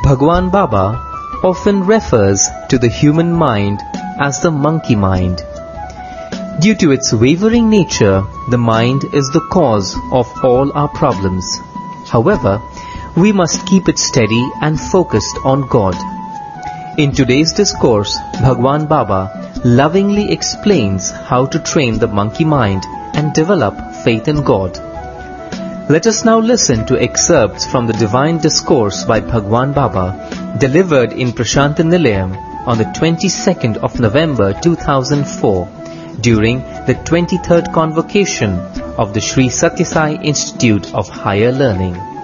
Bhagwan Baba often refers to the human mind as the monkey mind. Due to its wavering nature, the mind is the cause of all our problems. However, we must keep it steady and focused on God. In today's discourse, Bhagwan Baba lovingly explains how to train the monkey mind and develop faith in God. Let us now listen to excerpts from the Divine Discourse by Bhagwan Baba, delivered in Prashanta Nilayam on the 22nd of November 2004, during the 23rd Convocation of the Sri Sathya Sai Institute of Higher Learning.